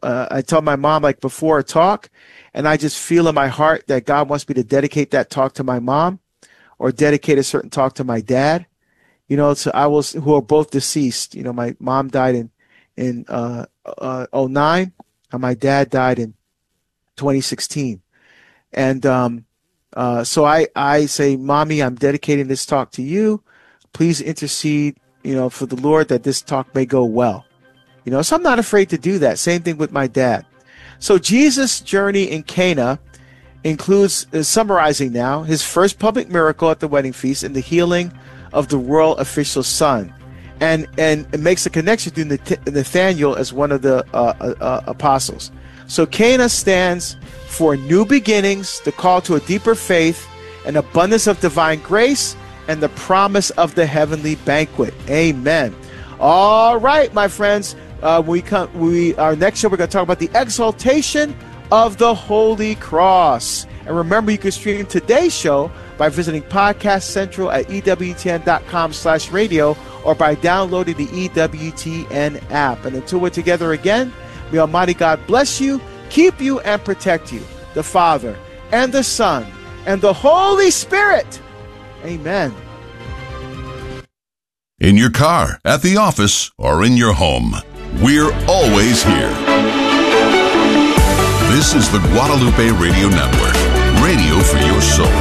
I tell my mom, like, before a talk, and I just feel in my heart that God wants me to dedicate that talk to my mom or dedicate a certain talk to my dad. You know, so who are both deceased. You know, my mom died in 2009, and my dad died in 2016. And so I say, Mommy, I'm dedicating this talk to you. Please intercede, you know, for the Lord that this talk may go well. You know, so I'm not afraid to do that. Same thing with my dad. So Jesus' journey in Cana includes, summarizing now, his first public miracle at the wedding feast and the healing of the royal official's son. And it makes a connection to Nathaniel as one of the apostles. So Cana stands for new beginnings, the call to a deeper faith, an abundance of divine grace, and the promise of the heavenly banquet. Amen. All right, my friends. Our next show, we're going to talk about the exaltation of the Holy Cross. And remember, you can stream today's show by visiting Podcast Central at EWTN.com/radio or by downloading the EWTN app. And until we're together again, may Almighty God bless you, keep you, and protect you, the Father and the Son and the Holy Spirit. Amen. In your car, at the office, or in your home, we're always here. This is the Guadalupe Radio Network, radio for your soul.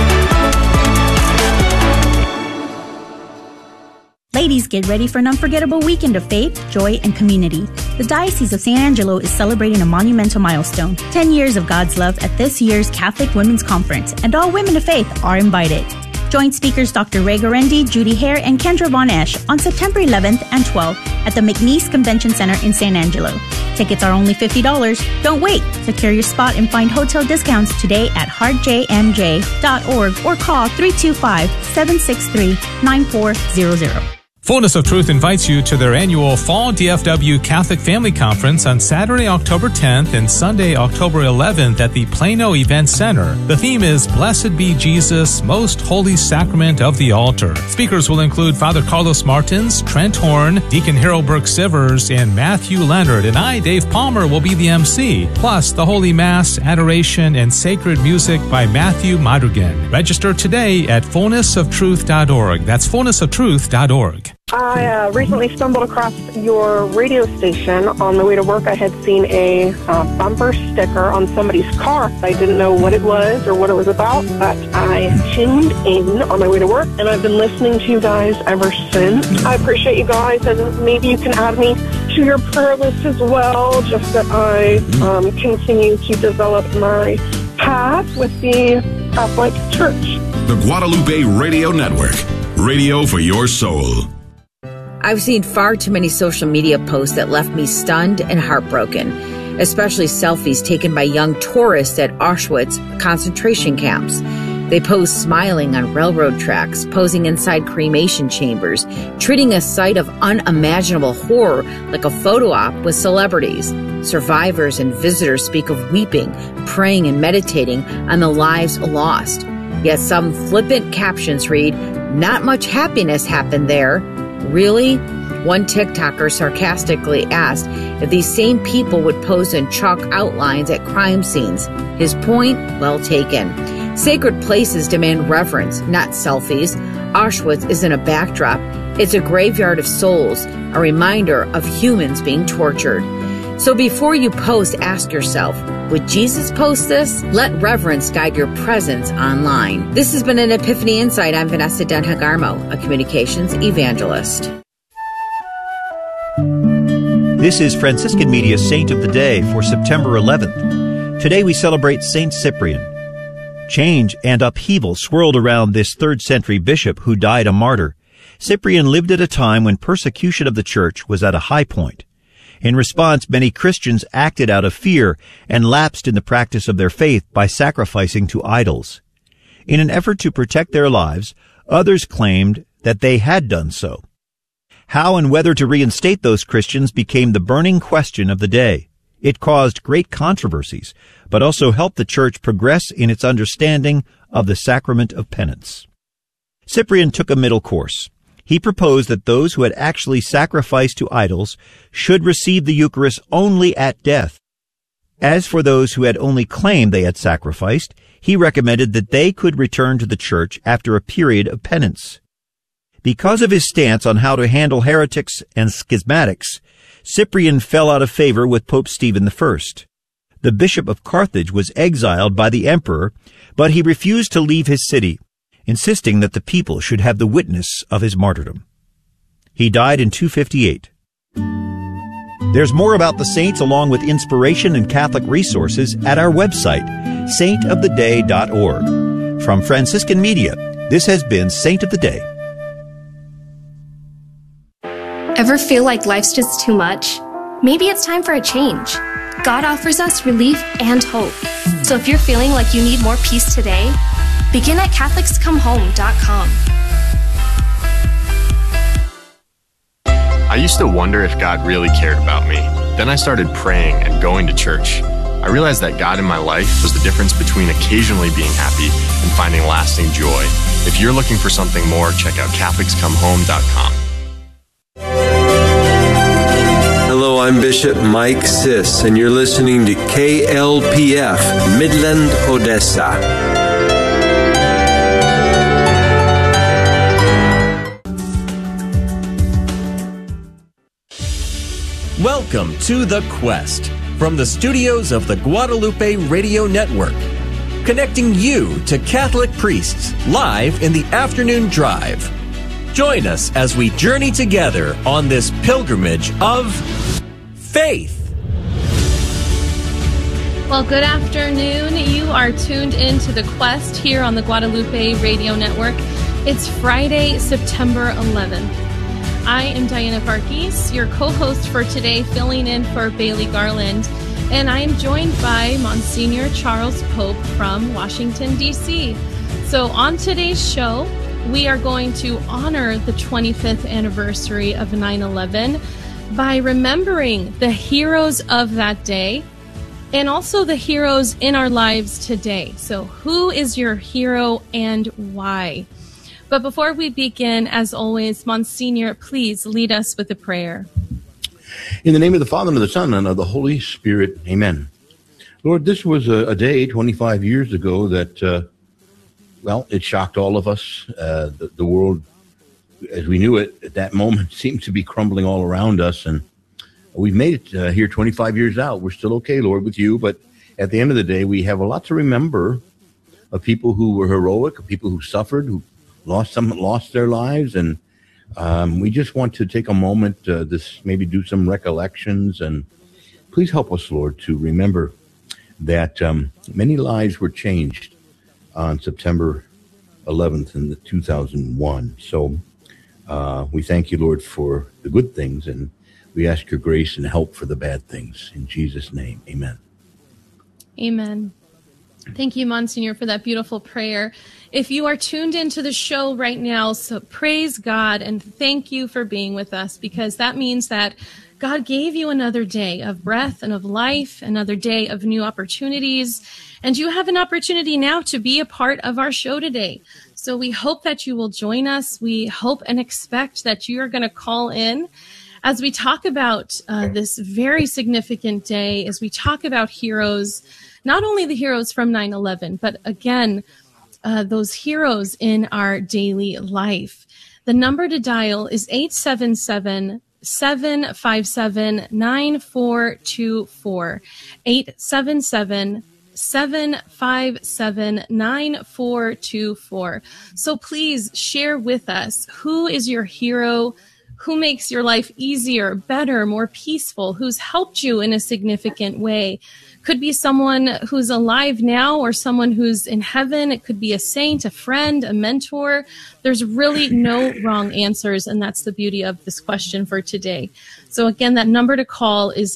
Ladies, get ready for an unforgettable weekend of faith, joy, and community. The Diocese of San Angelo is celebrating a monumental milestone, 10 years of God's love at this year's Catholic Women's Conference, and all women of faith are invited. Join speakers Dr. Ray Gorendi, Judy Hare, and Kendra Von Esch on September 11th and 12th at the McNeese Convention Center in San Angelo. Tickets are only $50. Don't wait. Secure your spot and find hotel discounts today at heartjmj.org or call 325-763-9400. Fullness of Truth invites you to their annual Fall DFW Catholic Family Conference on Saturday, October 10th and Sunday, October 11th at the Plano Event Center. The theme is Blessed Be Jesus, Most Holy Sacrament of the Altar. Speakers will include Father Carlos Martins, Trent Horn, Deacon Harold Burke-Sivers, and Matthew Leonard. And I, Dave Palmer, will be the MC. Plus, the Holy Mass, Adoration, and Sacred Music by Matthew Madrigan. Register today at fullnessoftruth.org. That's fullnessoftruth.org. I recently stumbled across your radio station. On my way to work, I had seen a bumper sticker on somebody's car. I didn't know what it was or what it was about, but I tuned in on my way to work, and I've been listening to you guys ever since. I appreciate you guys, and maybe you can add me to your prayer list as well, just that I continue to develop my path with the Catholic Church. The Guadalupe Radio Network, radio for your soul. I've seen far too many social media posts that left me stunned and heartbroken, especially selfies taken by young tourists at Auschwitz concentration camps. They pose smiling on railroad tracks, posing inside cremation chambers, treating a sight of unimaginable horror like a photo op with celebrities. Survivors and visitors speak of weeping, praying, and meditating on the lives lost. Yet some flippant captions read, "Not much happiness happened there." Really? One TikToker sarcastically asked if these same people would pose in chalk outlines at crime scenes. His point, well taken. Sacred places demand reverence, not selfies. Auschwitz isn't a backdrop. It's a graveyard of souls, a reminder of humans being tortured. So before you post, ask yourself, would Jesus post this? Let reverence guide your presence online. This has been an Epiphany Insight. I'm Vanessa Denhagarmo, a communications evangelist. This is Franciscan Media Saint of the Day for September 11th. Today we celebrate Saint Cyprian. Change and upheaval swirled around this 3rd century bishop who died a martyr. Cyprian lived at a time when persecution of the church was at a high point. In response, many Christians acted out of fear and lapsed in the practice of their faith by sacrificing to idols. In an effort to protect their lives, others claimed that they had done so. How and whether to reinstate those Christians became the burning question of the day. It caused great controversies, but also helped the Church progress in its understanding of the sacrament of penance. Cyprian took a middle course. He proposed that those who had actually sacrificed to idols should receive the Eucharist only at death. As for those who had only claimed they had sacrificed, he recommended that they could return to the church after a period of penance. Because of his stance on how to handle heretics and schismatics, Cyprian fell out of favor with Pope Stephen I. The Bishop of Carthage was exiled by the emperor, but he refused to leave his city, insisting that the people should have the witness of his martyrdom. He died in 258. There's more about the saints along with inspiration and Catholic resources at our website, saintoftheday.org. From Franciscan Media, this has been Saint of the Day. Ever feel like life's just too much? Maybe it's time for a change. God offers us relief and hope. So if you're feeling like you need more peace today, begin at CatholicsComeHome.com. I used to wonder if God really cared about me. Then I started praying and going to church. I realized that God in my life was the difference between occasionally being happy and finding lasting joy. If you're looking for something more, check out CatholicsComeHome.com. Hello, I'm Bishop Mike Siss, and you're listening to KLPF, Midland, Odessa. Welcome to The Quest, from the studios of the Guadalupe Radio Network, connecting you to Catholic priests live in the afternoon drive. Join us as we journey together on this pilgrimage of faith. Well, good afternoon. You are tuned into The Quest here on the Guadalupe Radio Network. It's Friday, September 11th. I am Diana Varkis, your co-host for today, filling in for Bailey Garland, and I am joined by Monsignor Charles Pope from Washington, D.C. So on today's show, we are going to honor the 25th anniversary of 9/11 by remembering the heroes of that day and also the heroes in our lives today. So who is your hero and why? But before we begin, as always, Monsignor, please lead us with a prayer. In the name of the Father, and of the Son, and of the Holy Spirit, amen. Lord, this was a day 25 years ago that, it shocked all of us. The world, as we knew it at that moment, seemed to be crumbling all around us. And we've made it here 25 years out. We're still okay, Lord, with you. But at the end of the day, we have a lot to remember of people who were heroic, of people who suffered, who lost their lives. And we just want to take a moment, maybe do some recollections. And please help us, Lord, to remember that many lives were changed on September 11th in 2001. So we thank you, Lord, for the good things, and we ask your grace and help for the bad things. In Jesus' name, amen. Amen. Thank you, Monsignor, for that beautiful prayer. If you are tuned into the show right now, so praise God and thank you for being with us, because that means that God gave you another day of breath and of life, another day of new opportunities, and you have an opportunity now to be a part of our show today. So we hope that you will join us. We hope and expect that you are going to call in as we talk about this very significant day, as we talk about heroes, not only the heroes from 9/11, but again, those heroes in our daily life. The number to dial is 877-757-9424, 877-757-9424. So please share with us, who is your hero? Who makes your life easier, better, more peaceful? Who's helped you in a significant way? Could be someone who's alive now or someone who's in heaven. It could be a saint, a friend, a mentor. There's really no wrong answers, and that's the beauty of this question for today. So again, that number to call is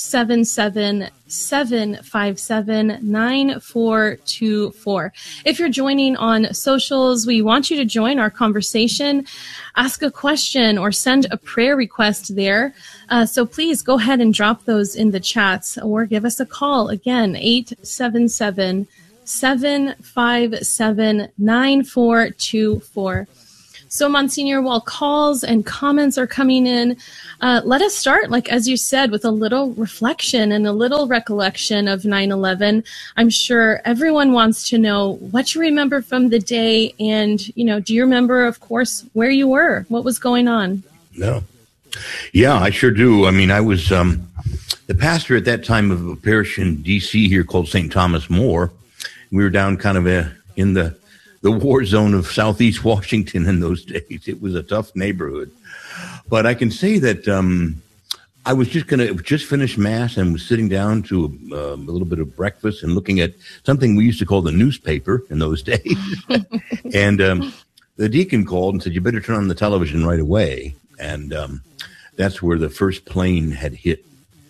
877-757-9424. If you're joining on socials, we want you to join our conversation, ask a question, or send a prayer request there. So please go ahead and drop those in the chats or give us a call. Again, 877-757-9424. So, Monsignor, while calls and comments are coming in, let us start, like as you said, with a little reflection and a little recollection of 9/11. I'm sure everyone wants to know what you remember from the day, and do you remember, of course, where you were, what was going on? No. Yeah, I sure do. I mean, I was the pastor at that time of a parish in D.C. here called St. Thomas More. We were down kind of in the war zone of southeast Washington in those days. It was a tough neighborhood. But I can say that I was just finish Mass and was sitting down to a little bit of breakfast and looking at something we used to call the newspaper in those days. And the deacon called and said, "You better turn on the television right away." And that's where the first plane had hit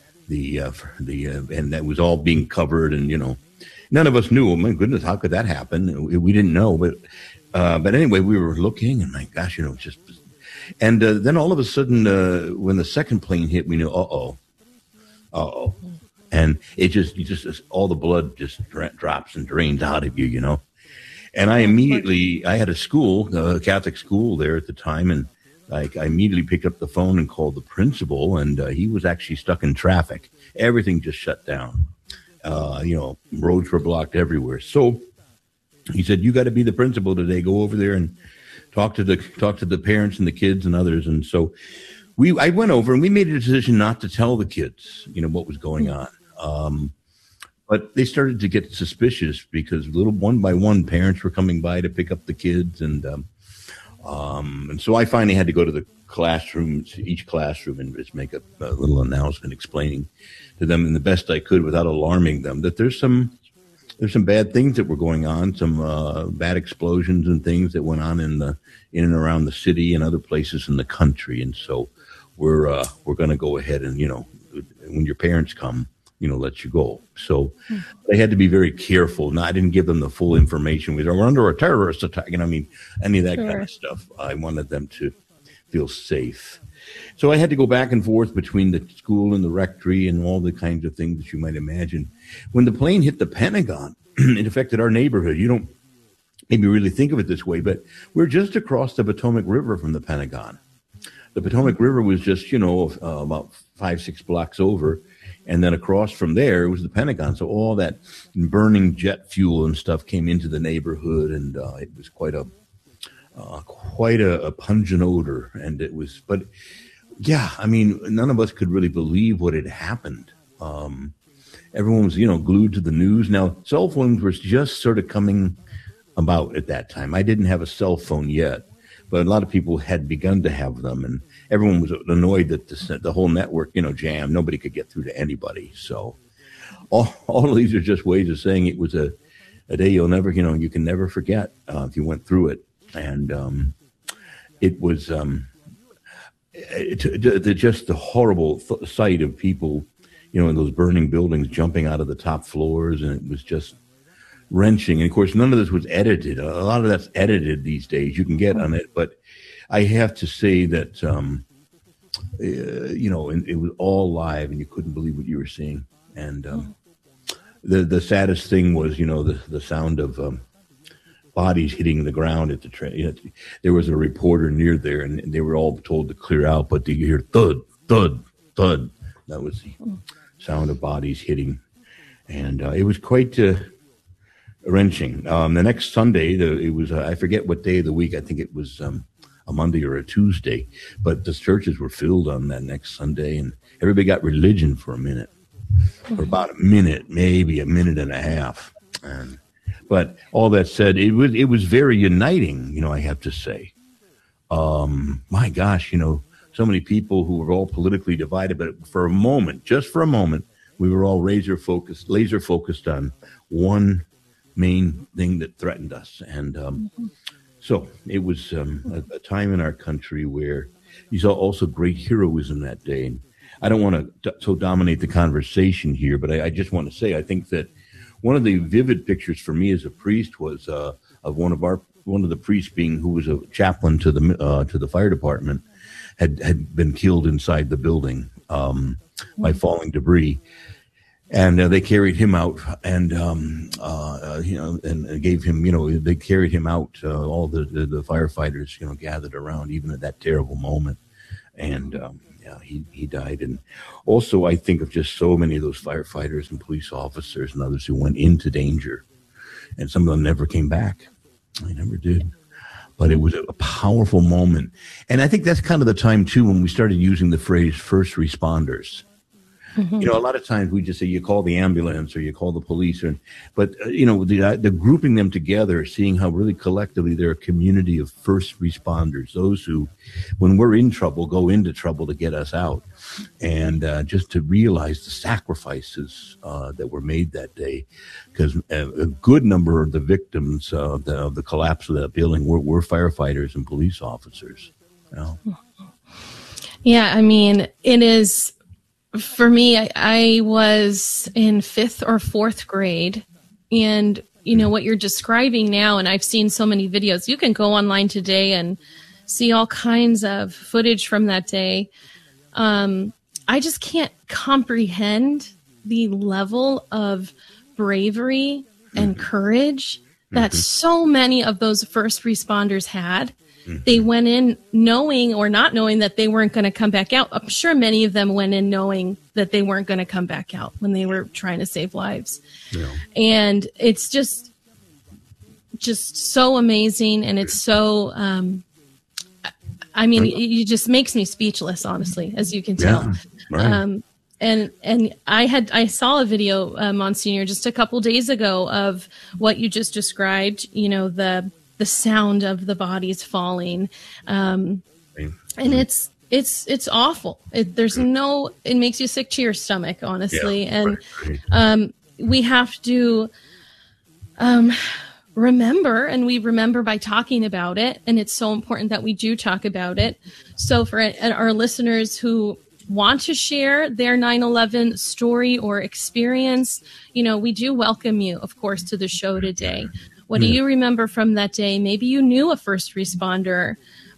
and that was all being covered. And, none of us knew. Oh, my goodness, how could that happen? We didn't know. But anyway, we were looking, and my gosh, just. And then all of a sudden, when the second plane hit, we knew, uh-oh. And it just all the blood just drops and drains out of you, And I had a school, a Catholic school there at the time, and I immediately picked up the phone and called the principal, and he was actually stuck in traffic. Everything just shut down. Roads were blocked everywhere. So he said, "You got to be the principal today. Go over there and talk to the parents and the kids and others." And so I went over and we made a decision not to tell the kids, what was going on. But they started to get suspicious because one by one parents were coming by to pick up the kids. And so I finally had to go to the classrooms, each classroom, and just make a little announcement explaining to them in the best I could without alarming them that there's some bad things that were going on, some bad explosions and things that went on in and around the city and other places in the country. And so we're going to go ahead and, when your parents come, let you go. So they had to be very careful. No, I didn't give them the full information. We're under a terrorist attack. Any of that kind of stuff. I wanted them to feel safe. So I had to go back and forth between the school and the rectory and all the kinds of things that you might imagine. When the plane hit the Pentagon, it affected our neighborhood. You don't maybe really think of it this way, but we're just across the Potomac River from the Pentagon. The Potomac River was just, about 5-6 blocks over. And then across from there, it was the Pentagon. So all that burning jet fuel and stuff came into the neighborhood, and it was quite a pungent odor. And it was, but yeah, none of us could really believe what had happened. Everyone was, glued to the news. Now, cell phones were just sort of coming about at that time. I didn't have a cell phone yet, but a lot of people had begun to have them, and everyone was annoyed that the whole network, jammed. Nobody could get through to anybody. So all of these are just ways of saying it was a day you'll never, you can never forget if you went through it. And it was just the horrible sight of people, in those burning buildings jumping out of the top floors, and it was just wrenching. And of course, none of this was edited. A lot of that's edited these days. You can get on it, but I have to say that it was all live, and you couldn't believe what you were seeing. And the saddest thing was, the sound of bodies hitting the ground at the train. There was a reporter near there, and they were all told to clear out, but you hear thud, thud, thud. That was the sound of bodies hitting, and it was quite wrenching. The next Sunday, it was I forget what day of the week. I think it was a Monday or a Tuesday, but the churches were filled on that next Sunday, and everybody got religion for a minute, for about a minute, maybe a minute and a half. But all that said, it was very uniting, I have to say. My gosh, so many people who were all politically divided, but for a moment, just for a moment, we were all laser focused on one main thing that threatened us. And so it was a time in our country where you saw also great heroism that day. And I don't want to so dominate the conversation here, but I just want to say, I think that one of the vivid pictures for me as a priest was of one of the priests who was a chaplain to the fire department had been killed inside the building by falling debris. And they carried him out, and and gave him, they carried him out. All the firefighters, gathered around, even at that terrible moment, and he died. And also, I think of just so many of those firefighters and police officers and others who went into danger, and some of them never came back. They never did. But it was a powerful moment, and I think that's kind of the time too when we started using the phrase "first responders." Mm-hmm. A lot of times we just say you call the ambulance or you call the police, but the grouping them together, seeing how really collectively they're a community of first responders, those who, when we're in trouble, go into trouble to get us out, and just to realize the sacrifices that were made that day, because a good number of the victims of the collapse of that building were firefighters and police officers. Yeah, I mean, it is. For me, I was in 5th or 4th grade, and what you're describing now, and I've seen so many videos. You can go online today and see all kinds of footage from that day. I just can't comprehend the level of bravery and courage that so many of those first responders had. They went in knowing or not knowing that they weren't going to come back out. I'm sure many of them went in knowing that they weren't going to come back out when they were trying to save lives. Yeah. And it's just so amazing. And it's so, it just makes me speechless, honestly, as you can tell. Yeah, right. And I saw a video, Monsignor, just a couple days ago of what you just described, the sound of the bodies falling. And it's awful. It makes you sick to your stomach, honestly. Yeah, and we have to remember, and we remember by talking about it. And it's so important that we do talk about it. So for our listeners who want to share their 9/11 story or experience, we do welcome you, of course, to the show today. What do you remember from that day? Maybe you knew a first responder.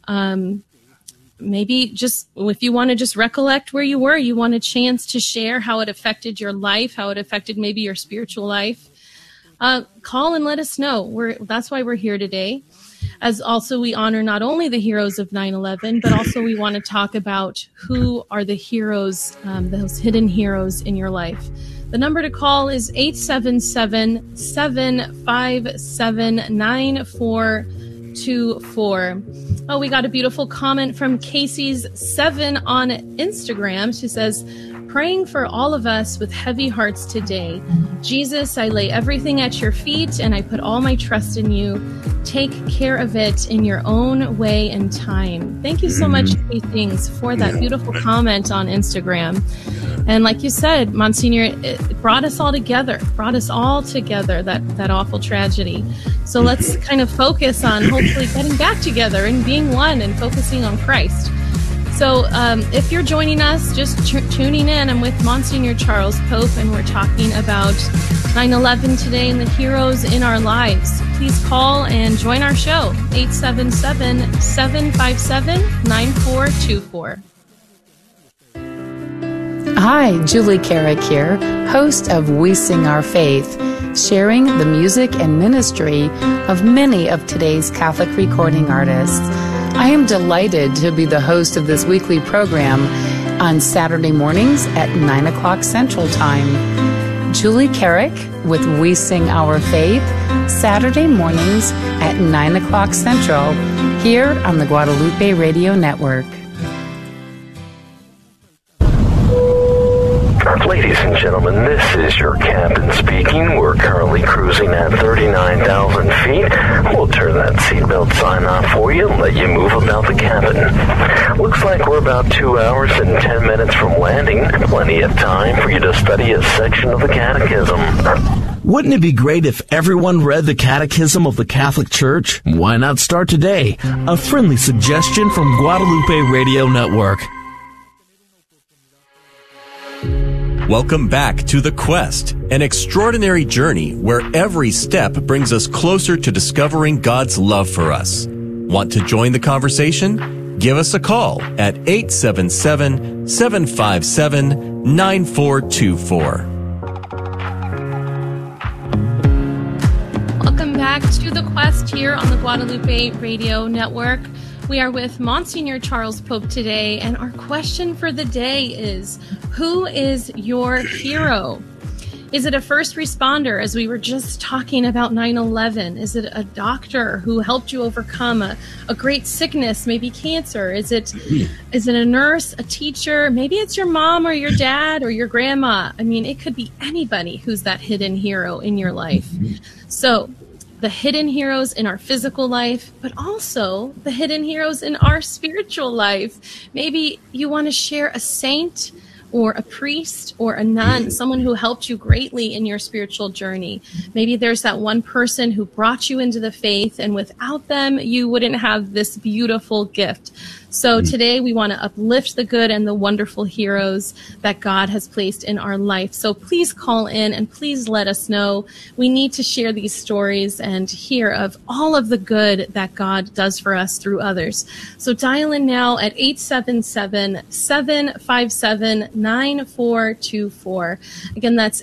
Maybe just if you want to just recollect where you were, you want a chance to share how it affected your life, how it affected maybe your spiritual life. Call and let us know. That's why we're here today. As also we honor not only the heroes of 9/11, but also we want to talk about who are the heroes, those hidden heroes in your life. The number to call is 877-757-9424. Oh, we got a beautiful comment from Casey's7 on Instagram. She says, praying for all of us with heavy hearts today. Jesus, I lay everything at your feet and I put all my trust in you. Take care of it in your own way and time. Thank you so much, Casey, for that beautiful comment on Instagram. And like you said, Monsignor, it brought us all together, that awful tragedy. So let's kind of focus on hopefully getting back together and being one and focusing on Christ. So if you're joining us, just tuning in, I'm with Monsignor Charles Pope, and we're talking about 9/11 today and the heroes in our lives. Please call and join our show, 877-757-9424. Hi, Julie Carrick here, host of We Sing Our Faith, sharing the music and ministry of many of today's Catholic recording artists. I am delighted to be the host of this weekly program on Saturday mornings at 9 o'clock Central Time. Julie Carrick with We Sing Our Faith, Saturday mornings at 9 o'clock Central, here on the Guadalupe Radio Network. Ladies and gentlemen, this is your captain speaking. We're currently cruising at 39,000 feet. We'll turn that seatbelt sign off for you and let you move about the cabin. Looks like we're about 2 hours and 10 minutes from landing. Plenty of time for you to study a section of the Catechism. Wouldn't it be great if everyone read the Catechism of the Catholic Church? Why not start today? A friendly suggestion from Guadalupe Radio Network. Welcome back to The Quest, an extraordinary journey where every step brings us closer to discovering God's love for us. Want to join the conversation? Give us a call at 877-757-9424. back to The Quest here on the Guadalupe Radio Network. We are with Monsignor Charles Pope today, and our question for the day is, who is your hero? Is it a first responder, as we were just talking about 9/11? Is it a doctor who helped you overcome a great sickness, maybe cancer? Is it a nurse, a teacher? Maybe it's your mom or your dad or your grandma. I mean, it could be anybody who's that hidden hero in your life. So the hidden heroes in our physical life, but also the hidden heroes in our spiritual life. Maybe you want to share a saint or a priest or a nun, someone who helped you greatly in your spiritual journey. Maybe there's that one person who brought you into the faith, and without them, you wouldn't have this beautiful gift. So today we want to uplift the good and the wonderful heroes that God has placed in our life. So please call in and please let us know. We need to share these stories and hear of all of the good that God does for us through others. So dial in now at 877-757-9424. Again, that's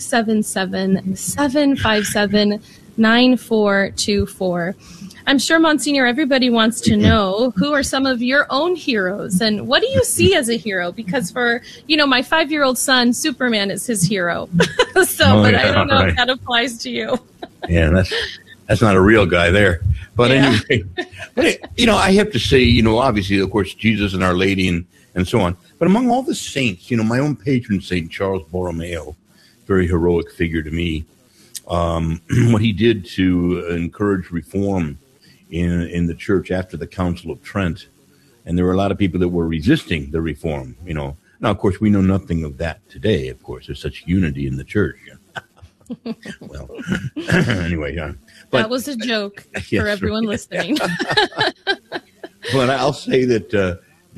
877-757-9424. I'm sure, Monsignor, everybody wants to know, who are some of your own heroes, and what do you see as a hero? Because for, my 5-year-old son, Superman is his hero. But I don't know if that applies to you. Yeah, that's not a real guy there. But anyway, I have to say, obviously, of course, Jesus and Our Lady and so on. But among all the saints, my own patron saint, Charles Borromeo, very heroic figure to me. What he did to encourage reform in the church after the Council of Trent. And there were a lot of people that were resisting the reform, Now, of course, we know nothing of that today, of course. There's such unity in the church. Well, anyway, but that was a joke for everyone listening. But I'll say that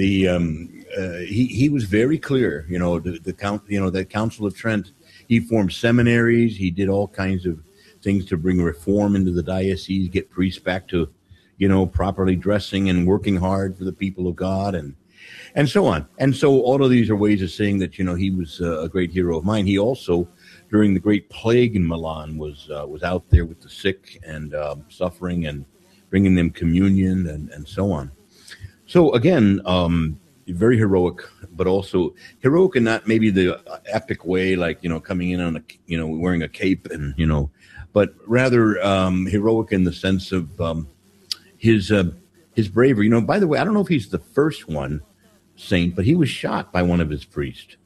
he was very clear, the Council of Trent. He formed seminaries. He did all kinds of things to bring reform into the diocese, get priests back to, properly dressing and working hard for the people of God and so on. And so all of these are ways of saying that, he was a great hero of mine. He also, during the Great Plague in Milan, was out there with the sick and suffering and bringing them communion and so on. So again, very heroic, but also heroic in not maybe the epic way, like, coming in on wearing a cape and, but rather heroic in the sense of his bravery. By the way, I don't know if he's the first one saint, but he was shot by one of his priests.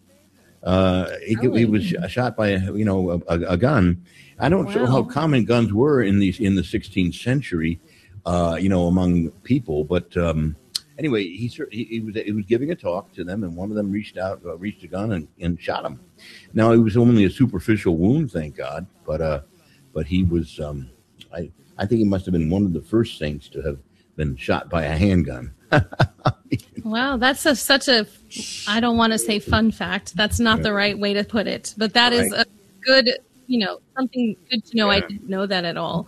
He was shot by a gun. I don't know how common guns were in the 16th century, among people, but anyway, he was giving a talk to them, and one of them reached a gun and shot him. Now, it was only a superficial wound, thank God, but he was. I think he must have been one of the first saints to have been shot by a handgun. Wow, that's such a, I don't want to say fun fact. That's not the right way to put it, but that is a good, something good to know. I didn't know that at all.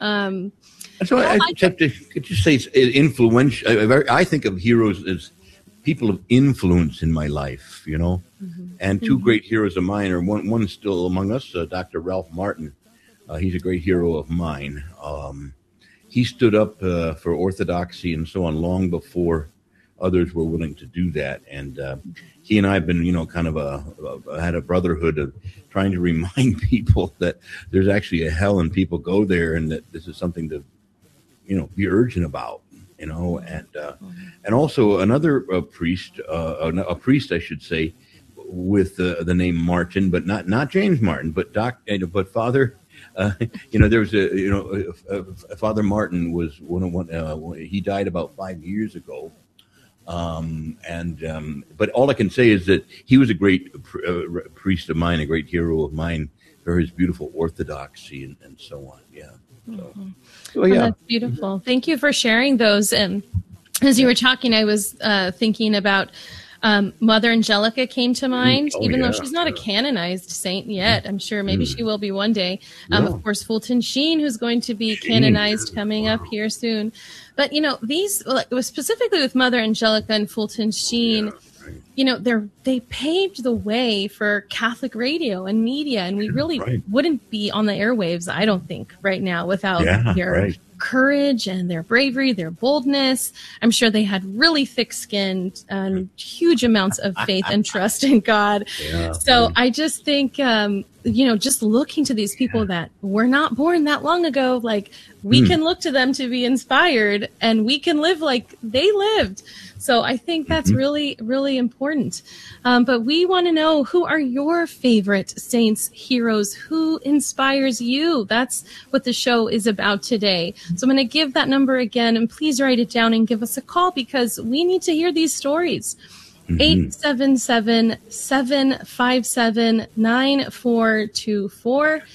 So I have to just say it's influential. I think of heroes as people of influence in my life, and two great heroes of mine are one still among us, Dr. Ralph Martin. He's a great hero of mine. He stood up for orthodoxy and so on long before others were willing to do that. And he and I have been, kind of had a brotherhood of trying to remind people that there's actually a hell and people go there, and that this is something to, be urgent about, and also another priest, a priest, I should say, with the name Martin, but not James Martin, but Father. There was Father Martin was he died about 5 years ago. But all I can say is that he was a great priest of mine, a great hero of mine for his beautiful orthodoxy and so on. Yeah. So that's beautiful. Thank you for sharing those. And as you were talking, I was thinking about Mother Angelica came to mind, even though she's not a canonized saint yet. I'm sure maybe she will be one day. Of course, Fulton Sheen, who's going to be canonized coming up here soon. But, these, specifically with Mother Angelica and Fulton Sheen, you know, they paved the way for Catholic radio and media, and we really wouldn't be on the airwaves, I don't think, right now without their courage and their bravery, their boldness. I'm sure they had really thick-skinned and huge amounts of faith and trust in God. So I just think, you know, just looking to these people that were not born that long ago, like we can look to them to be inspired, and we can live like they lived. So I think that's really, really important. But we want to know, who are your favorite saints, heroes? Who inspires you? That's what the show is about today. So I'm going to give that number again, and please write it down and give us a call, because we need to hear these stories. 877-757-9424.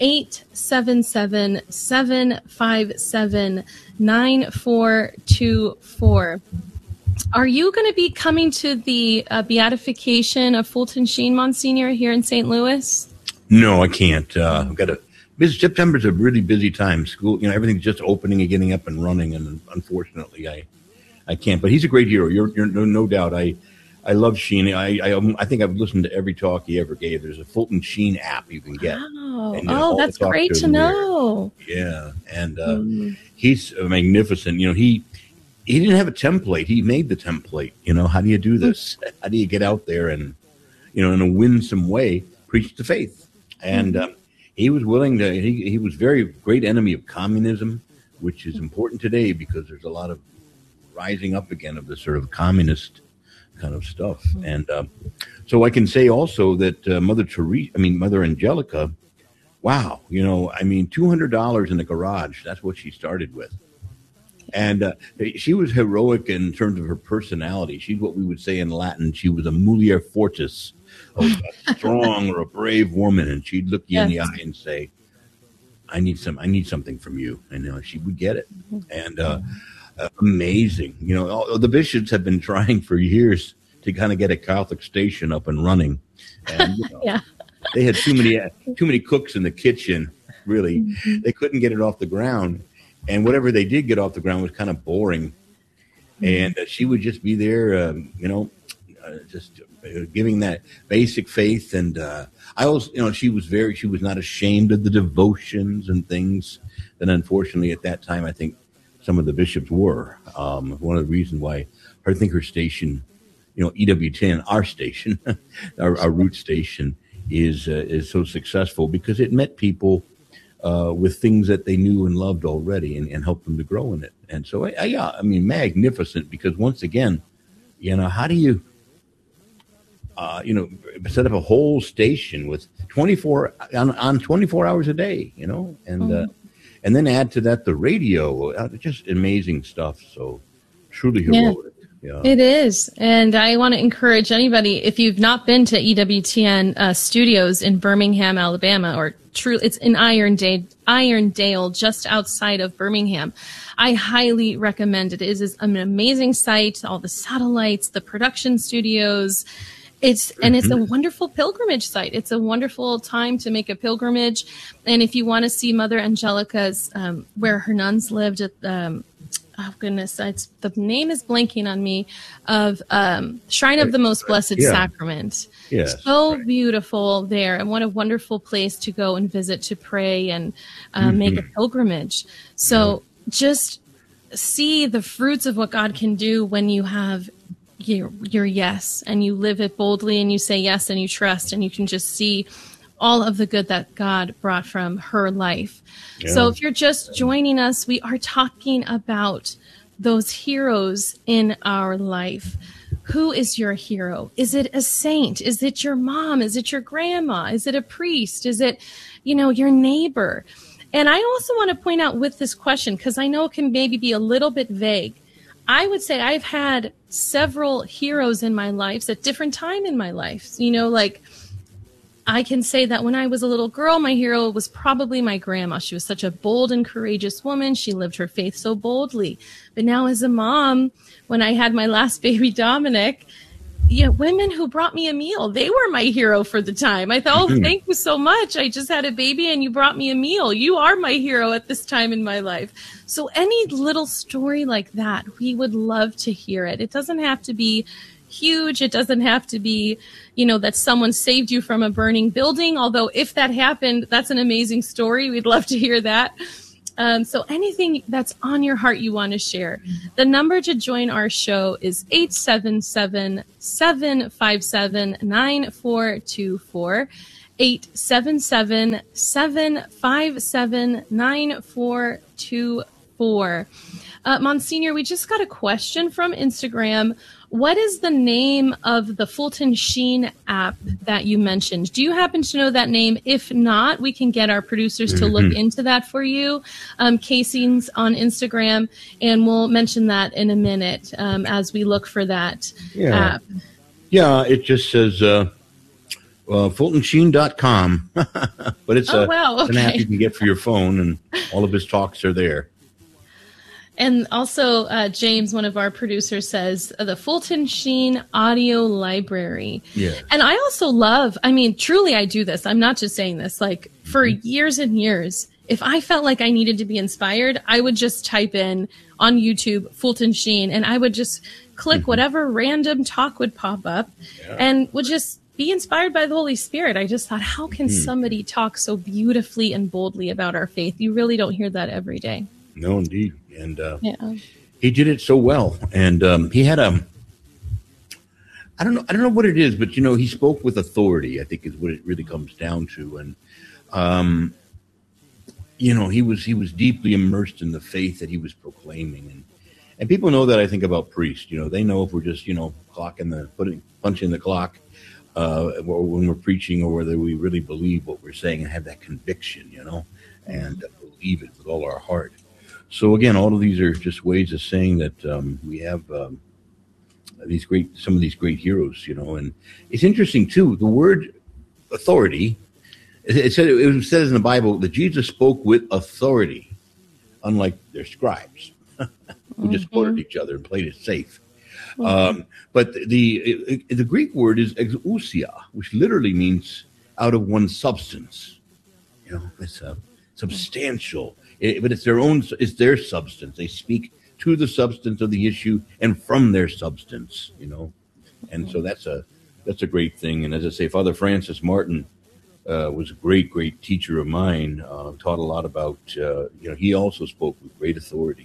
877-757-9424. Are you going to be coming to the beatification of Fulton Sheen, Monsignor, here in St. Louis? No, I can't. I've got September's a really busy time. School, you know, everything's just opening and getting up and running, and unfortunately, I can't. But he's a great hero. You're no doubt. I love Sheen. I think I've listened to every talk he ever gave. There's a Fulton Sheen app you can get. Oh, that's great to know. Yeah, and he's magnificent. You know, he didn't have a template. He made the template. You know, how do you do this? How do you get out there and, you know, in a winsome way, preach the faith? And he was willing to. He was very great enemy of communism, which is important today because there's a lot of rising up again of this sort of communist kind of stuff. And so I can say also that Mother Angelica, wow, you know, I mean, $200 in the garage, that's what she started with. And she was heroic in terms of her personality. She's what we would say in Latin. She was a mulier fortis, a strong or a brave woman. And she'd look you in the eye and say, I need something from you. And she would get it. And amazing. You know, the bishops have been trying for years to kind of get a Catholic station up and running. And, you know, they had too many cooks in the kitchen, really. They couldn't get it off the ground. And whatever they did get off the ground was kind of boring. And she would just be there, you know, just giving that basic faith. And I also, you know, she was not ashamed of the devotions and things that unfortunately at that time, I think some of the bishops were. One of the reasons why I think her station, you know, EWTN, our station, our root station is so successful because it met people with things that they knew and loved already and helped them to grow in it. And so, I mean, magnificent, because once again, you know, how do you, you know, set up a whole station with 24 hours a day, you know, and then add to that the radio, just amazing stuff. So truly heroic. Yeah. It is. And I want to encourage anybody, if you've not been to EWTN studios in Birmingham, Alabama, or it's in Irondale, just outside of Birmingham, I highly recommend it. It is an amazing site, all the satellites, the production studios. It's a wonderful pilgrimage site. It's a wonderful time to make a pilgrimage. And if you want to see Mother Angelica's, where her nuns lived at, oh goodness, the name is blanking on me, of Shrine of the Most Blessed Sacrament. Yes, so beautiful there, and what a wonderful place to go and visit, to pray and make a pilgrimage. So just see the fruits of what God can do when you have your yes, and you live it boldly, and you say yes, and you trust, and you can just see all of the good that God brought from her life. Yeah. So if you're just joining us, we are talking about those heroes in our life. Who is your hero? Is it a saint? Is it your mom? Is it your grandma? Is it a priest? Is it, you know, your neighbor? And I also want to point out with this question, because I know it can maybe be a little bit vague, I would say I've had several heroes in my life at different time in my life. You know, like, I can say that when I was a little girl, my hero was probably my grandma. She was such a bold and courageous woman. She lived her faith so boldly. But now as a mom, when I had my last baby, Dominic, women who brought me a meal, they were my hero for the time. I thought, oh, thank you so much. I just had a baby and you brought me a meal. You are my hero at this time in my life. So any little story like that, we would love to hear it. It doesn't have to be huge. It doesn't have to be, that someone saved you from a burning building. Although if that happened, that's an amazing story. We'd love to hear that. So anything that's on your heart you want to share. The number to join our show is 877-757-9424. 877-757-9424. Monsignor, we just got a question from Instagram. What is the name of the Fulton Sheen app that you mentioned? Do you happen to know that name? If not, we can get our producers to look into that for you. Casey's on Instagram, and we'll mention that in a minute as we look for that app. Yeah, it just says FultonSheen.com, but it's an app you can get for your phone, and all of his talks are there. And also, James, one of our producers, says the Fulton Sheen Audio Library. Yeah. And I also love, truly I do this. I'm not just saying this. Like, for years and years, if I felt like I needed to be inspired, I would just type in on YouTube Fulton Sheen, and I would just click whatever random talk would pop up and would just be inspired by the Holy Spirit. I just thought, how can somebody talk so beautifully and boldly about our faith? You really don't hear that every day. No, indeed. And he did it so well. And he had I don't know what it is, but he spoke with authority, I think is what it really comes down to. And he was deeply immersed in the faith that he was proclaiming. And people know that, I think, about priests. They know if we're just punching the clock when we're preaching, or whether we really believe what we're saying and have that conviction, and believe it with all our heart. So again, all of these are just ways of saying that we have some of these great heroes, And it's interesting too. The word authority. It says in the Bible that Jesus spoke with authority, unlike their scribes who just quoted each other and played it safe. But the Greek word is exousia, which literally means out of one's substance. It's a substantial. But it's their substance. They speak to the substance of the issue and from their substance, And so that's a great thing. And as I say, Father Francis Martin was a great, great teacher of mine. Taught a lot about. He also spoke with great authority.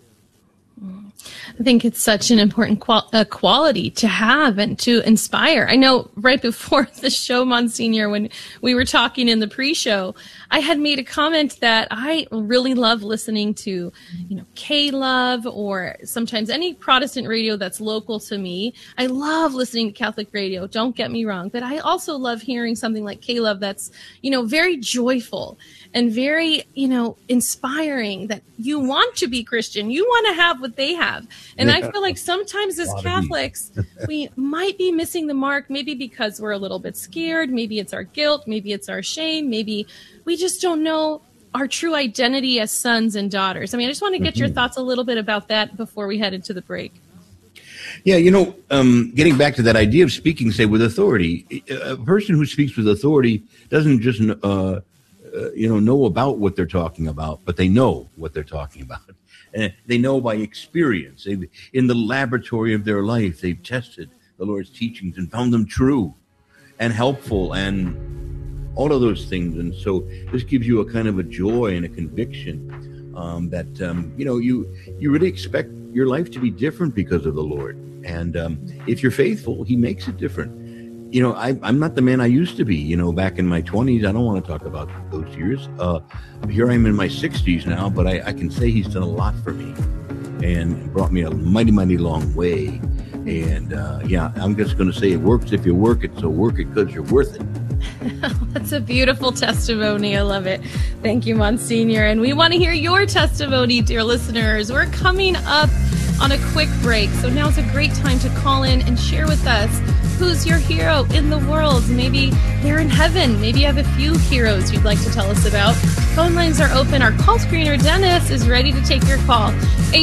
I think it's such an important quality to have and to inspire. I know right before the show, Monsignor, when we were talking in the pre-show, I had made a comment that I really love listening to, K-Love, or sometimes any Protestant radio that's local to me. I love listening to Catholic radio, don't get me wrong, but I also love hearing something like K-Love that's, very joyful and very, inspiring, that you want to be Christian. You want to have what they have. And I feel like sometimes as Catholics, we might be missing the mark, maybe because we're a little bit scared. Maybe it's our guilt. Maybe it's our shame. Maybe we just don't know our true identity as sons and daughters. I just want to get your thoughts a little bit about that before we head into the break. Yeah, getting back to that idea of speaking, say, with authority, a person who speaks with authority doesn't just know about what they're talking about, but they know what they're talking about. And they know by experience. In the laboratory of their life, they've tested the Lord's teachings and found them true and helpful and all of those things. And so this gives you a kind of a joy and a conviction that, you really expect your life to be different because of the Lord. And if you're faithful, he makes it different. I'm not the man I used to be, back in my 20s. I don't want to talk about those years. Here I am in my 60s now, but I can say he's done a lot for me and brought me a mighty, mighty long way. And I'm just going to say it works if you work it. So work it because you're worth it. That's a beautiful testimony. I love it. Thank you, Monsignor. And we want to hear your testimony, dear listeners. We're coming up on a quick break. So now's a great time to call in and share with us who's your hero in the world. Maybe they're in heaven. Maybe you have a few heroes you'd like to tell us about. Phone lines are open. Our call screener, Dennis, is ready to take your call.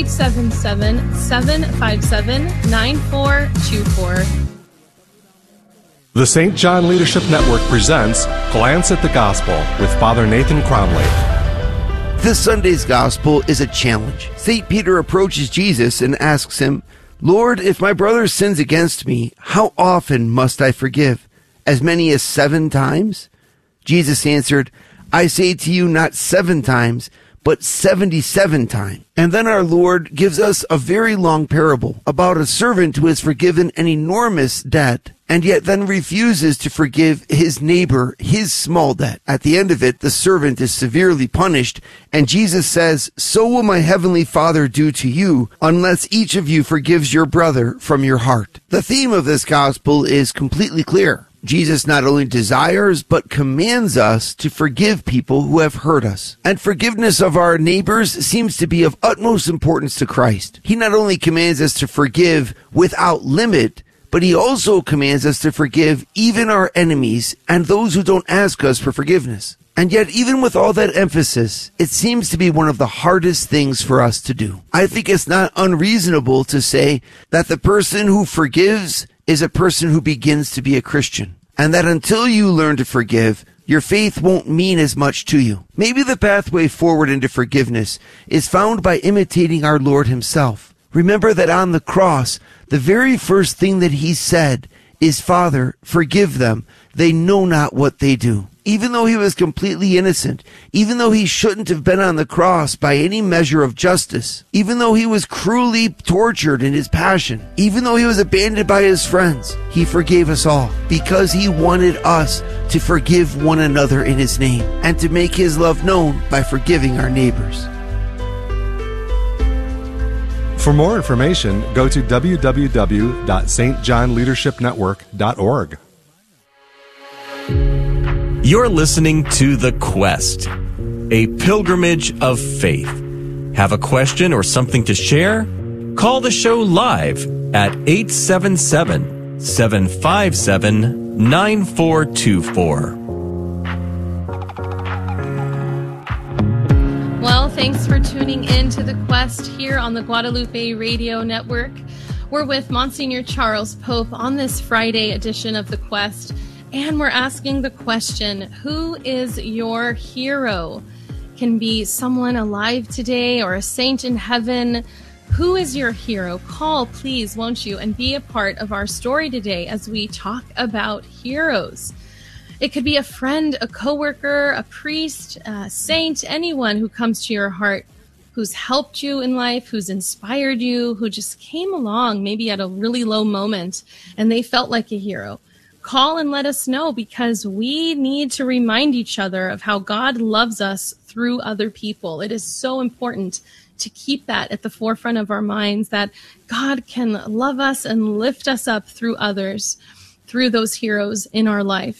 877-757-9424. The St. John Leadership Network presents Glance at the Gospel with Father Nathan Cromley. This Sunday's Gospel is a challenge. St. Peter approaches Jesus and asks him, Lord, if my brother sins against me, how often must I forgive? As many as 7 times? Jesus answered, I say to you, not 7 times, but 77 times. And then our Lord gives us a very long parable about a servant who has forgiven an enormous debt and yet then refuses to forgive his neighbor his small debt. At the end of it, the servant is severely punished, and Jesus says, so will my heavenly Father do to you, unless each of you forgives your brother from your heart. The theme of this gospel is completely clear. Jesus not only desires, but commands us to forgive people who have hurt us. And forgiveness of our neighbors seems to be of utmost importance to Christ. He not only commands us to forgive without limit, but he also commands us to forgive even our enemies and those who don't ask us for forgiveness. And yet, even with all that emphasis, it seems to be one of the hardest things for us to do. I think it's not unreasonable to say that the person who forgives is a person who begins to be a Christian, and that until you learn to forgive, your faith won't mean as much to you. Maybe the pathway forward into forgiveness is found by imitating our Lord himself. Remember that on the cross, the very first thing that he said is, Father, forgive them. They know not what they do. Even though he was completely innocent, even though he shouldn't have been on the cross by any measure of justice, even though he was cruelly tortured in his passion, even though he was abandoned by his friends, he forgave us all because he wanted us to forgive one another in his name and to make his love known by forgiving our neighbors. For more information, go to www.stjohnleadershipnetwork.org. You're listening to The Quest, a pilgrimage of faith. Have a question or something to share? Call the show live at 877-757-9424. Well, thanks for tuning in to The Quest here on the Guadalupe Radio Network. We're with Monsignor Charles Pope on this Friday edition of The Quest, and we're asking the question, who is your hero? Can be someone alive today or a saint in heaven. Who is your hero? Call, please, won't you, and be a part of our story today as we talk about heroes. It could be a friend, a coworker, a priest, a saint, anyone who comes to your heart, who's helped you in life, who's inspired you, who just came along maybe at a really low moment and they felt like a hero. Call and let us know, because we need to remind each other of how God loves us through other people. It is so important to keep that at the forefront of our minds, that God can love us and lift us up through others, through those heroes in our life.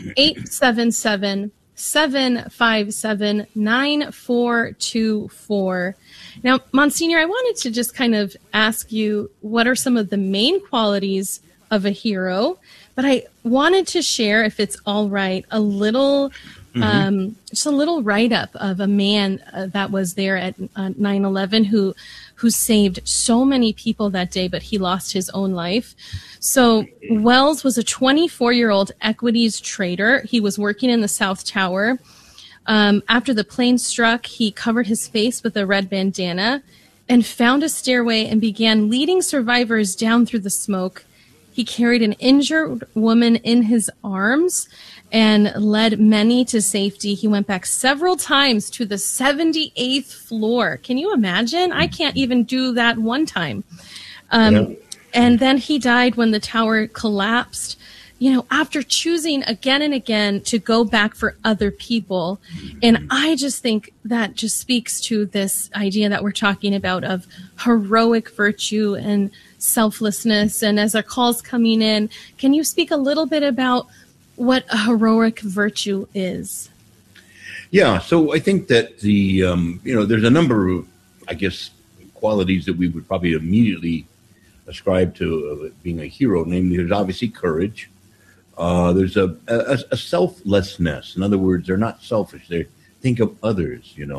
877-757-9424. Now, Monsignor, I wanted to just kind of ask you, what are some of the main qualities of a hero? But I wanted to share, if it's all right, a little, just a little write-up of a man that was there at 9/11 who saved so many people that day, but he lost his own life. So Wells was a 24-year-old equities trader. He was working in the South Tower. After the plane struck, he covered his face with a red bandana and found a stairway and began leading survivors down through the smoke. He carried an injured woman in his arms and led many to safety. He went back several times to the 78th floor. Can you imagine? I can't even do that one time. And then he died when the tower collapsed, you know, after choosing again and again to go back for other people. And I just think that just speaks to this idea that we're talking about of heroic virtue and selflessness. And as our call's coming in, can you speak a little bit about what a heroic virtue is? Yeah, so I think that there's a number of, I guess, qualities that we would probably immediately ascribe to being a hero. Namely, there's obviously courage. There's a selflessness. In other words, they're not selfish. They think of others, They've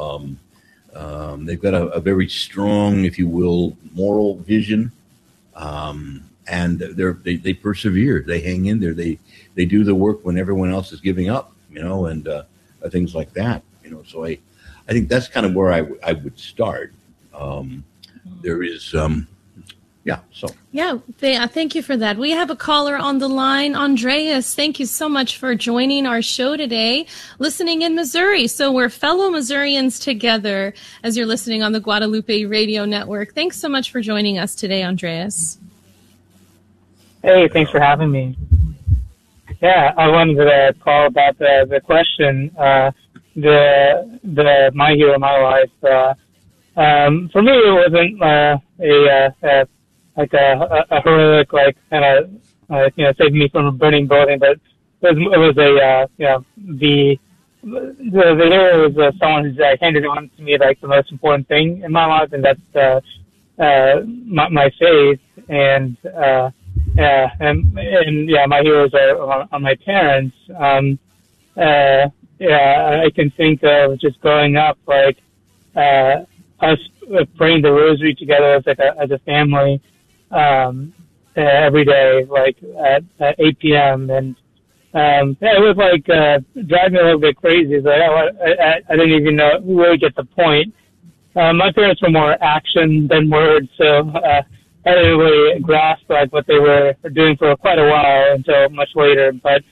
got a very strong, if you will, moral vision. And they persevere. They hang in there. They do the work when everyone else is giving up, and things like that. So I think that's kind of where I would start. There is Yeah, so. Yeah, thank you for that. We have a caller on the line. Andreas, thank you so much for joining our show today, listening in Missouri. So we're fellow Missourians together as you're listening on the Guadalupe Radio Network. Thanks so much for joining us today, Andreas. Hey, thanks for having me. Yeah, I wanted to call about the question, the My Hero, My Life. For me, it wasn't a heroic, like, kind of, saved me from a burning building, but it was the hero was someone who's handed on to me, like, the most important thing in my life, and that's my faith, and my heroes are my parents. I can think of just growing up, like, us praying the rosary together as a family, every day, like at 8 p.m. And, it was like, driving me a little bit crazy. It's like, I didn't even really get the point. My parents were more action than words, so, I didn't really grasp, like, what they were doing for quite a while until much later. But,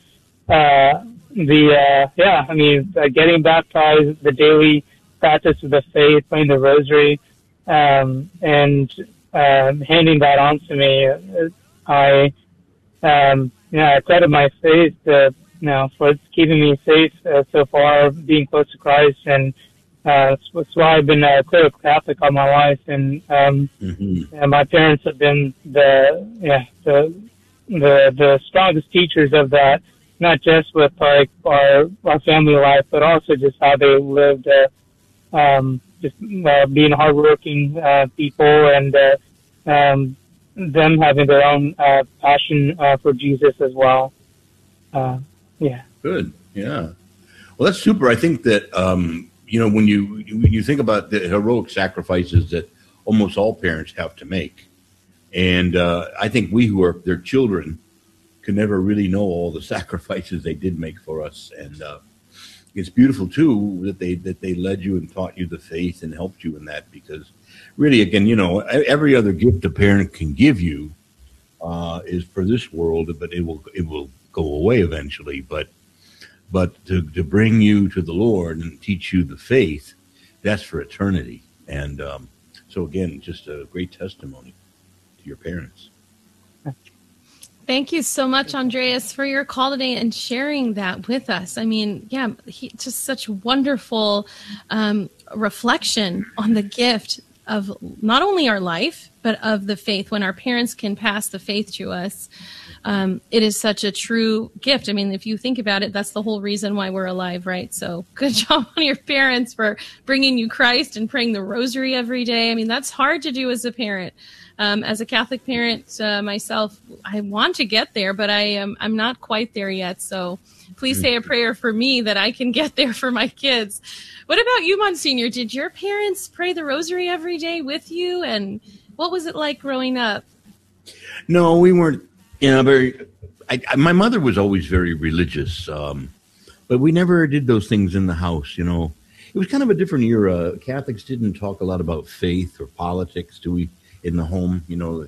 getting baptized, the daily practice of the faith, praying the rosary, and handing that on to me, I credit my faith, for keeping me safe so far, being close to Christ, and that's why I've been a clear Catholic all my life, and my parents have been the strongest teachers of that, not just with like our family life, but also just how they lived, being hardworking people, and them having their own passion for Jesus as well. Good. Yeah. Well, that's super. I think that when you think about the heroic sacrifices that almost all parents have to make, and I think we who are their children can never really know all the sacrifices they did make for us, and it's beautiful too that they led you and taught you the faith and helped you in that, because really, again, every other gift a parent can give you is for this world, but it will go away eventually. But to bring you to the Lord and teach you the faith, that's for eternity. And so again, just a great testimony to your parents. Thank you so much, Andreas, for your call today and sharing that with us. I mean, just such wonderful reflection on the gift of not only our life, but of the faith. When our parents can pass the faith to us, it is such a true gift. I mean, if you think about it, that's the whole reason why we're alive, right? So good job on your parents for bringing you Christ and praying the rosary every day. I mean, that's hard to do as a parent. As a Catholic parent myself, I want to get there, but I'm not quite there yet. So please say a prayer for me that I can get there for my kids. What about you, Monsignor? Did your parents pray the rosary every day with you? And what was it like growing up? No, we weren't, my mother was always very religious, but we never did those things in the house, It was kind of a different era. Catholics didn't talk a lot about faith or politics, in the home.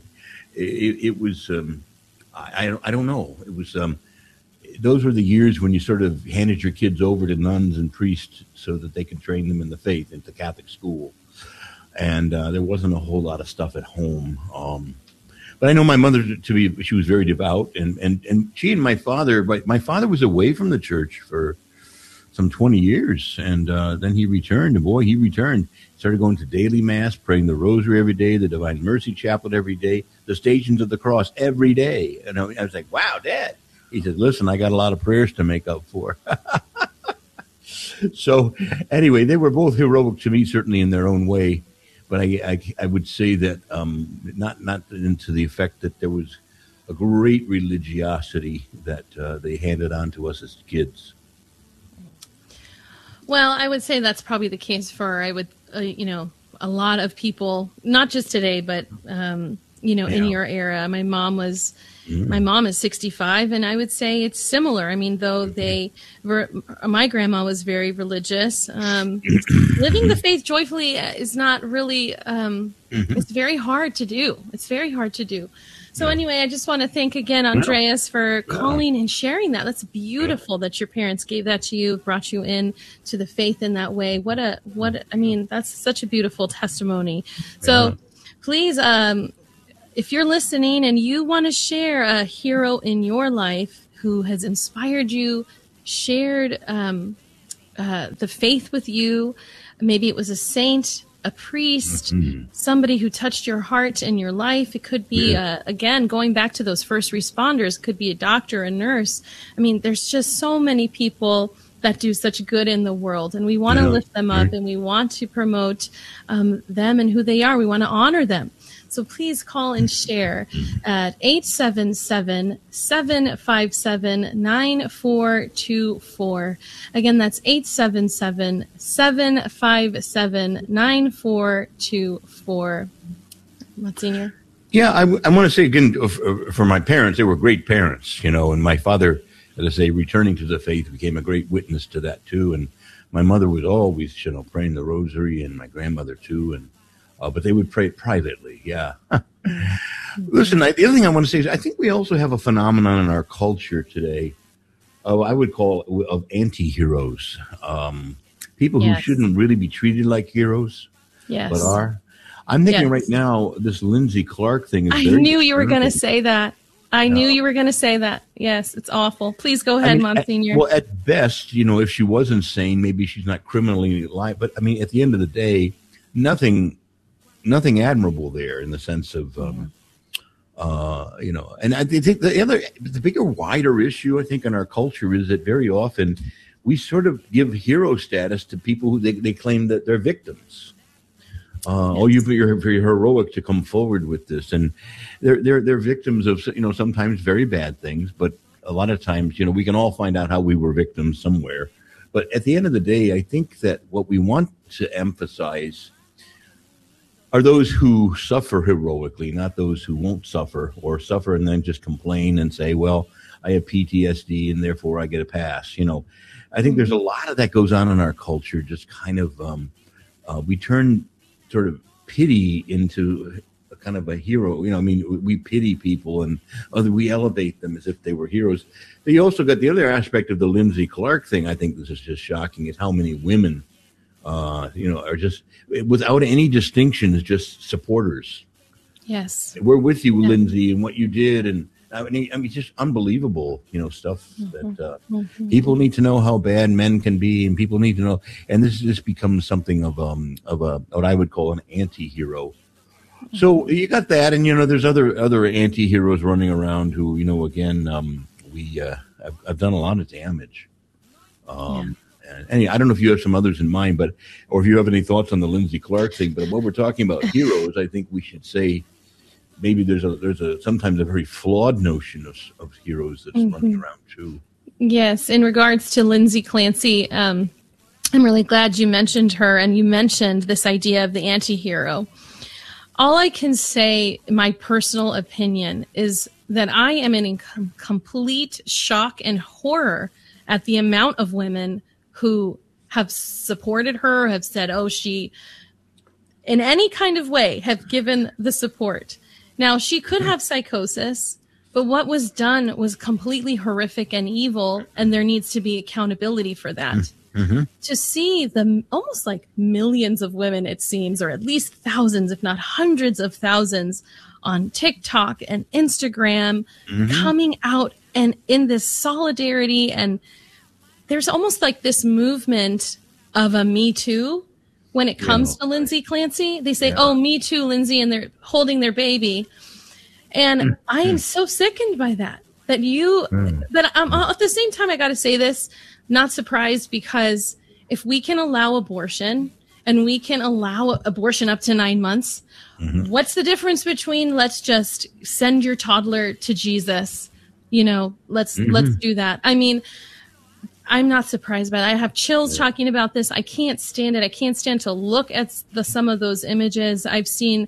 It was, I don't know. It was, those were the years when you sort of handed your kids over to nuns and priests so that they could train them in the faith into Catholic school. And there wasn't a whole lot of stuff at home. But I know my mother she was very devout, and she and my father was away from the church for some 20 years. And then he returned, started going to daily mass, praying the rosary every day, the Divine Mercy Chaplet every day, the Stations of the Cross every day. And I was like, wow, Dad. He said, listen, I got a lot of prayers to make up for. So anyway, they were both heroic to me, certainly in their own way. But I would say that not into the effect that there was a great religiosity that they handed on to us as kids. Well, I would say that's probably the case for, a lot of people, not just today, but, in your era. My mom was My mom is 65, and I would say it's similar. I mean, though my grandma was very religious. Living the faith joyfully is not really, it's very hard to do. It's very hard to do. So anyway, I just want to thank again, Andreas, for calling and sharing that. That's beautiful that your parents gave that to you, brought you in to the faith in that way. I mean, that's such a beautiful testimony. So please, if you're listening and you want to share a hero in your life who has inspired you, shared the faith with you, maybe it was a saint, a priest, somebody who touched your heart and your life. It could be, again, going back to those first responders, could be a doctor, a nurse. I mean, there's just so many people that do such good in the world, and we want to lift them up, and we want to promote them and who they are. We want to honor them. So please call and share at 877-757-9424. Again, that's 877-757-9424. Monsignor? Yeah, I want to say again, for my parents, they were great parents, and my father, as I say, returning to the faith, became a great witness to that too. And my mother was always, praying the rosary, and my grandmother too, and but they would pray privately. Yeah. Listen, the other thing I want to say is I think we also have a phenomenon in our culture today I would call of anti-heroes. People who shouldn't really be treated like heroes, but are. I'm thinking right now, this Lindsay Clark thing is I knew you were going to say that. I knew you were going to say that. Yes, it's awful. Please go ahead, Monsignor. Well, at best, if she was insane, maybe she's not criminally liable. But, at the end of the day, nothing admirable there in the sense of, and I think the bigger, wider issue, I think, in our culture is that very often we sort of give hero status to people who they claim that they're victims. You're very heroic to come forward with this, and they're victims of sometimes very bad things, but a lot of times we can all find out how we were victims somewhere. But at the end of the day, I think that what we want to emphasize are those who suffer heroically, not those who won't suffer or suffer and then just complain and say, well, I have PTSD and therefore I get a pass. I think there's a lot of that goes on in our culture, just kind of we turn sort of pity into a kind of a hero. We pity people and we elevate them as if they were heroes. But you also got the other aspect of the Lindsay Clark thing. I think this is just shocking, is how many women are just without any distinctions, just supporters. Yes. We're with you, Lindsay, and what you did. And just unbelievable, stuff that people need to know how bad men can be, and people need to know. And this becomes something of what I would call an anti-hero. So you got that, and there's other anti-heroes running around who, again, I've done a lot of damage. And I don't know if you have some others in mind, or if you have any thoughts on the Lindsay Clark thing. But when we're talking about heroes, I think we should say maybe there's sometimes a very flawed notion of heroes that's running around too. Yes, in regards to Lindsay Clancy, I'm really glad you mentioned her, and you mentioned this idea of the anti-hero. All I can say, my personal opinion, is that I am in complete shock and horror at the amount of women who have supported her, have said, she, in any kind of way, have given the support. Now, she could have psychosis, but what was done was completely horrific and evil, and there needs to be accountability for that. To see the almost like millions of women, it seems, or at least thousands, if not hundreds of thousands, on TikTok and Instagram coming out and in this solidarity, and there's almost like this movement of a Me Too when it comes to Lindsay Clancy. They say, Me Too, Lindsay, and they're holding their baby. And I am so sickened by that, but at the same time, I got to say this, not surprised, because if we can allow abortion, and we can allow abortion up to 9 months, what's the difference between let's just send your toddler to Jesus? Let's do that. I mean, I'm not surprised by that. I have chills talking about this. I can't stand it. I can't stand to look at some of those images. I've seen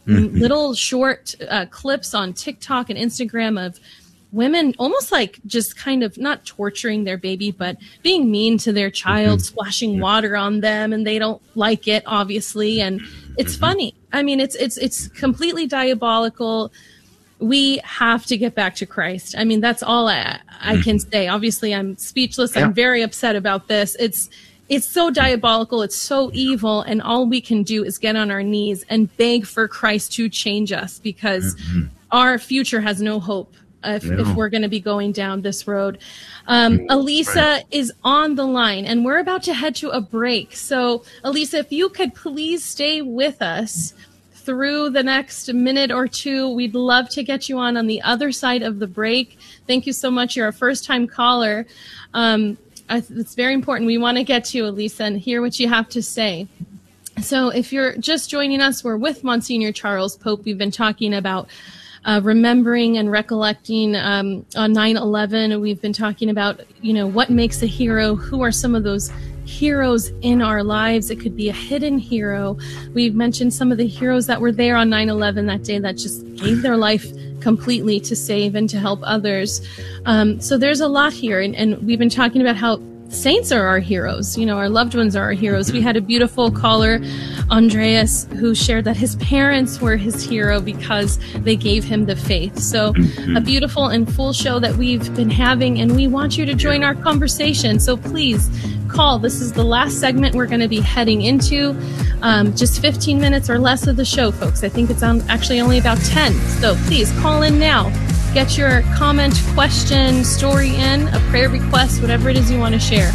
little short clips on TikTok and Instagram of women almost like just kind of not torturing their baby, but being mean to their child, splashing water on them, and they don't like it, obviously. And it's funny. I mean, it's completely diabolical. We have to get back to Christ. I mean, that's all I can say. Obviously, I'm speechless. Yeah. I'm very upset about this. It's so diabolical. It's so evil. And all we can do is get on our knees and beg for Christ to change us, because our future has no hope if we're going to be going down this road. Elisa is on the line, and we're about to head to a break. So, Elisa, if you could please stay with us through the next minute or two, we'd love to get you on the other side of the break. Thank you so much. You're a first-time caller. It's very important. We want to get to you, Elisa, and hear what you have to say. So if you're just joining us, we're with Monsignor Charles Pope. We've been talking about remembering and recollecting on 9/11. We've been talking about, what makes a hero, who are some of those heroes in our lives. It could be a hidden hero. We've mentioned some of the heroes that were there on 9/11 that day that just gave their life completely to save and to help others. So there's a lot here. And we've been talking about how saints are our heroes. Our loved ones are our heroes. We had a beautiful caller, Andreas, who shared that his parents were his hero because they gave him the faith. So a beautiful and full show that we've been having, and we want you to join our conversation. So please call. This is the last segment we're going to be heading into. Just 15 minutes or less of the show, folks. I think it's actually only about 10. So please call in now. Get your comment, question, story in, a prayer request, whatever it is you want to share.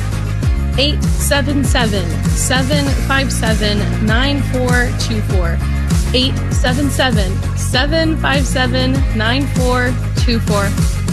877-757-9424. 877-757-9424.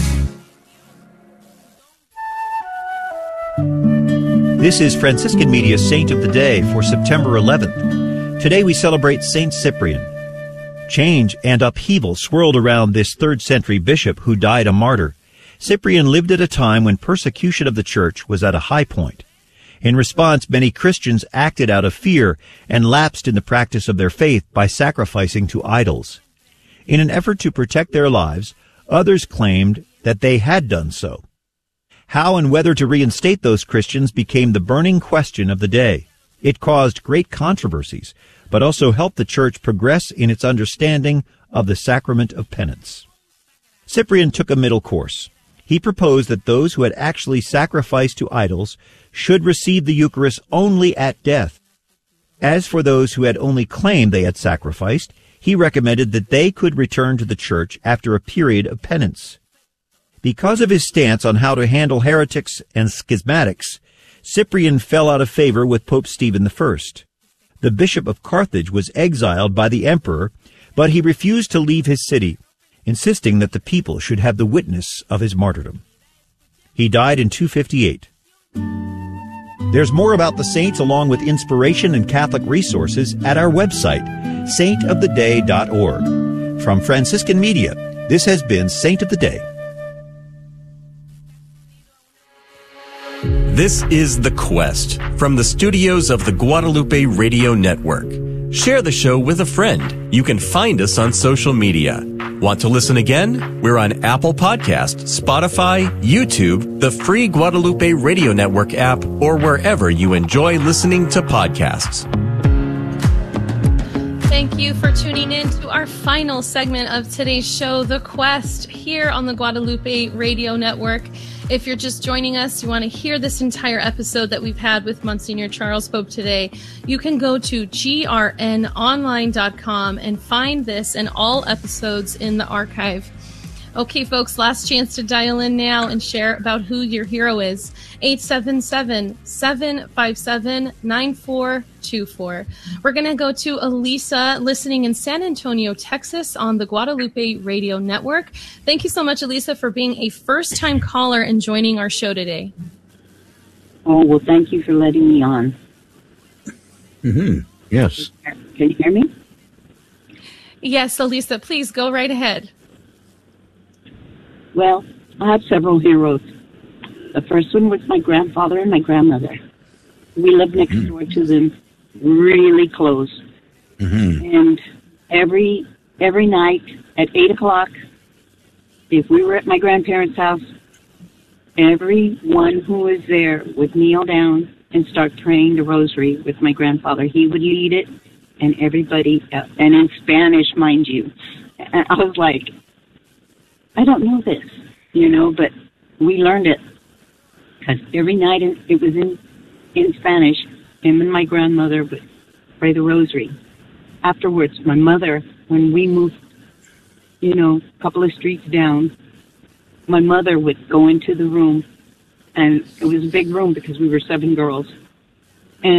This is Franciscan Media's Saint of the Day for September 11th. Today we celebrate Saint Cyprian. Change and upheaval swirled around this 3rd century bishop who died a martyr. Cyprian lived at a time when persecution of the church was at a high point. In response, many Christians acted out of fear and lapsed in the practice of their faith by sacrificing to idols. In an effort to protect their lives, others claimed that they had done so. How and whether to reinstate those Christians became the burning question of the day. It caused great controversies, but also helped the church progress in its understanding of the sacrament of penance. Cyprian took a middle course. He proposed that those who had actually sacrificed to idols should receive the Eucharist only at death. As for those who had only claimed they had sacrificed, he recommended that they could return to the church after a period of penance. Because of his stance on how to handle heretics and schismatics, Cyprian fell out of favor with Pope Stephen I. The Bishop of Carthage was exiled by the emperor, but he refused to leave his city, insisting that the people should have the witness of his martyrdom. He died in 258. There's more about the saints along with inspiration and Catholic resources at our website, saintoftheday.org. From Franciscan Media, this has been Saint of the Day. This is The Quest from the studios of the Guadalupe Radio Network. Share the show with a friend. You can find us on social media. Want to listen again? We're on Apple Podcasts, Spotify, YouTube, the free Guadalupe Radio Network app, or wherever you enjoy listening to podcasts. Thank you for tuning in to our final segment of today's show, The Quest, here on the Guadalupe Radio Network. If you're just joining us, you want to hear this entire episode that we've had with Monsignor Charles Pope today, you can go to grnonline.com and find this and all episodes in the archive. Okay, folks, last chance to dial in now and share about who your hero is. 877-757-9424. We're going to go to Elisa, listening in San Antonio, Texas, on the Guadalupe Radio Network. Thank you so much, Elisa, for being a first-time caller and joining our show today. Oh, well, thank you for letting me on. Yes. Can you hear me? Yes, Elisa, please go right ahead. Well, I have several heroes. The first one was my grandfather and my grandmother. We lived next door to them, really close. And every night at 8 o'clock, if we were at my grandparents' house, everyone who was there would kneel down and start praying the rosary with my grandfather. He would lead it, and everybody, and in Spanish, mind you. And I was like, I don't know this, but we learned it. Because every night it was in Spanish. Him and my grandmother would pray the rosary. Afterwards, my mother, when we moved, a couple of streets down, my mother would go into the room, and it was a big room because we were 7 girls,